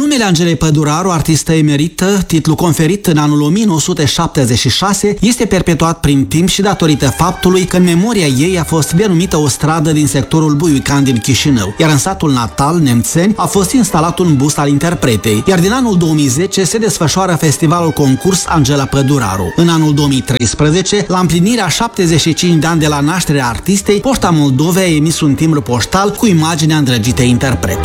Numele Angelei Păduraru, artistă emerită, titlu conferit în anul 1976, este perpetuat prin timp și datorită faptului că în memoria ei a fost denumită o stradă din sectorul Buiucan din Chișinău, iar în satul natal, Nemțeni, a fost instalat un bust al interpretei, iar din anul 2010 se desfășoară festivalul concurs Angela Păduraru. În anul 2013, la împlinirea 75 de ani de la nașterea artistei, Poșta Moldovei a emis un timbru poștal cu imaginea îndrăgitei interprete.